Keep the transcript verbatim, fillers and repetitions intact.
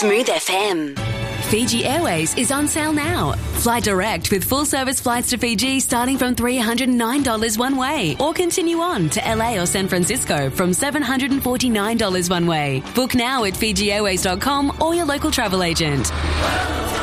Smooth F M. Fiji Airways is on sale now. Fly direct with full-service flights to Fiji starting from three hundred nine dollars one way, or continue on to L A or San Francisco from seven hundred forty-nine dollars one way. Book now at fiji airways dot com or your local travel agent.